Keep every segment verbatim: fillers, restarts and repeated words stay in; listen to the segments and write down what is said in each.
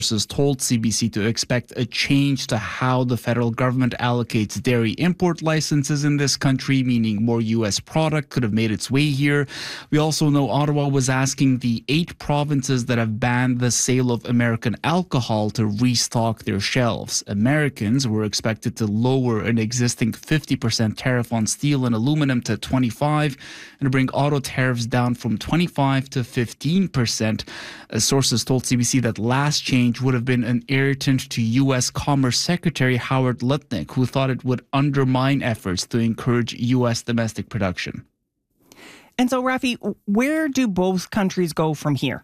Sources told C B C to expect a change to how the federal government allocates dairy import licenses in this country, meaning more U S product could have made its way here. We also know Ottawa was asking the eight provinces that have banned the sale of American alcohol to restock their shelves. Americans were expected to lower an existing fifty percent tariff on steel and aluminum to twenty-five and to bring auto tariffs down from twenty-five to fifteen percent. As sources told C B C that last change would have been an irritant to U S Commerce Secretary Howard Lutnick, who thought it would undermine efforts to encourage U S domestic production. And so, Rafi, where do both countries go from here?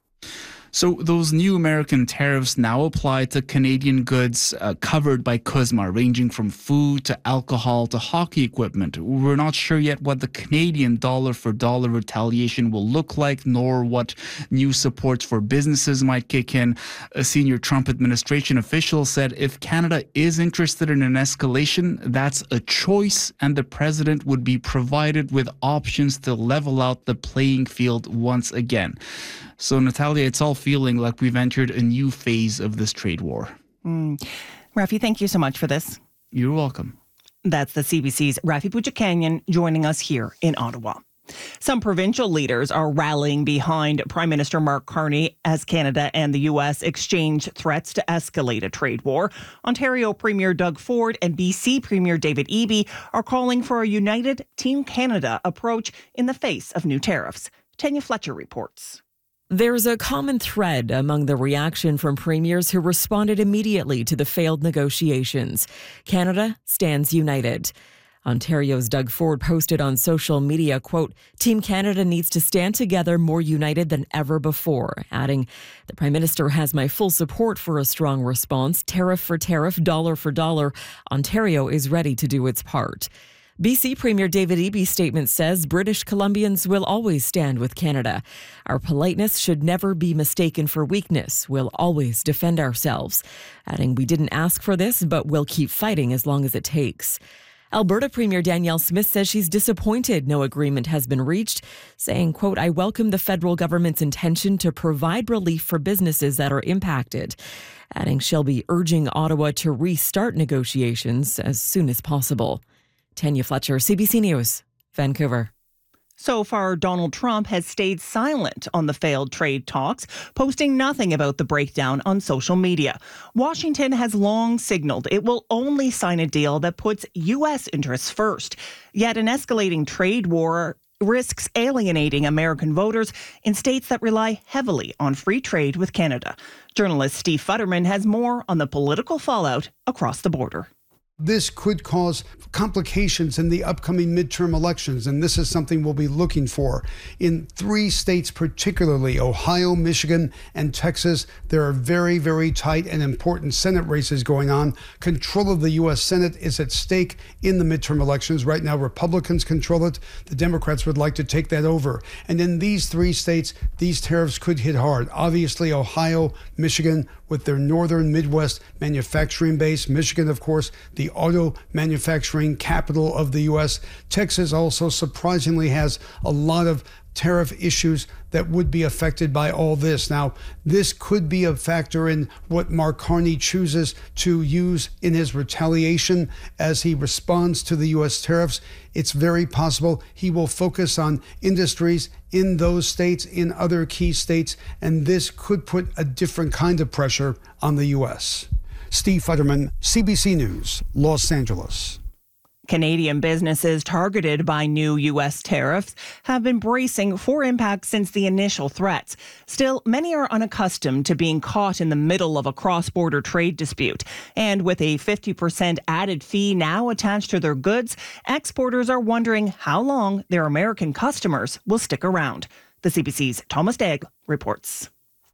So those new American tariffs now apply to Canadian goods uh, covered by C U S M A, ranging from food to alcohol to hockey equipment. We're not sure yet what the Canadian dollar-for-dollar retaliation will look like, nor what new supports for businesses might kick in. A senior Trump administration official said if Canada is interested in an escalation, that's a choice, and the president would be provided with options to level out the playing field once again. So, Natalia, it's all feeling like we've entered a new phase of this trade war. Mm. Rafi, thank you so much for this. You're welcome. That's the C B C's Rafi Boudjikanian joining us here in Ottawa. Some provincial leaders are rallying behind Prime Minister Mark Carney as Canada and the U S exchange threats to escalate a trade war. Ontario Premier Doug Ford and B C Premier David Eby are calling for a united Team Canada approach in the face of new tariffs. Tanya Fletcher reports. There's a common thread among the reaction from premiers who responded immediately to the failed negotiations. Canada stands united. Ontario's Doug Ford posted on social media, quote, Team Canada needs to stand together more united than ever before, adding, the Prime Minister has my full support for a strong response, tariff for tariff, dollar for dollar. Ontario is ready to do its part. B C Premier David Eby's statement says British Columbians will always stand with Canada. Our politeness should never be mistaken for weakness. We'll always defend ourselves. Adding, we didn't ask for this, but we'll keep fighting as long as it takes. Alberta Premier Danielle Smith says she's disappointed no agreement has been reached, saying, quote, I welcome the federal government's intention to provide relief for businesses that are impacted. Adding, she'll be urging Ottawa to restart negotiations as soon as possible. Tanya Fletcher, C B C News, Vancouver. So far, Donald Trump has stayed silent on the failed trade talks, posting nothing about the breakdown on social media. Washington has long signaled it will only sign a deal that puts U S interests first. Yet an escalating trade war risks alienating American voters in states that rely heavily on free trade with Canada. Journalist Steve Futterman has more on the political fallout across the border. This could cause complications in the upcoming midterm elections, and this is something we'll be looking for. In three states particularly, Ohio, Michigan, and Texas, there are very, very tight and important Senate races going on. Control of the U S Senate is at stake in the midterm elections. Right now, Republicans control it. The Democrats would like to take that over. And in these three states, these tariffs could hit hard. Obviously, Ohio, Michigan, with their northern Midwest manufacturing base. Michigan, of course, the auto manufacturing capital of the U S. Texas also surprisingly has a lot of tariff issues that would be affected by all this. Now, this could be a factor in what Mark Carney chooses to use in his retaliation as he responds to the U S tariffs. It's very possible he will focus on industries in those states, in other key states, and this could put a different kind of pressure on the U S. Steve Futterman, C B C News, Los Angeles. Canadian businesses targeted by new U S tariffs have been bracing for impact since the initial threats. Still, many are unaccustomed to being caught in the middle of a cross-border trade dispute. And with a fifty percent added fee now attached to their goods, exporters are wondering how long their American customers will stick around. The C B C's Thomas Daigle reports.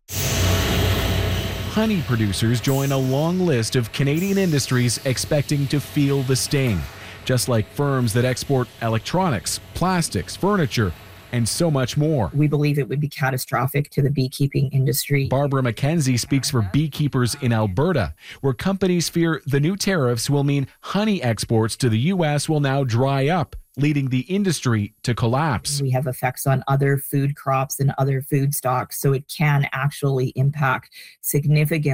Honey producers join a long list of Canadian industries expecting to feel the sting. Just like firms that export electronics, plastics, furniture, and so much more. We believe it would be catastrophic to the beekeeping industry. Barbara McKenzie speaks for beekeepers in Alberta, where companies fear the new tariffs will mean honey exports to the U S will now dry up, leading the industry to collapse. We have effects on other food crops and other food stocks, so it can actually impact significantly